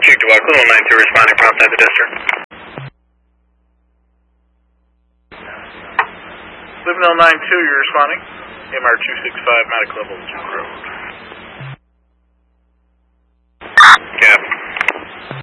Chief to Waco, 92 responding prompt at the district. Live 92, you're responding. MR 265, Matic Level, Duke Road.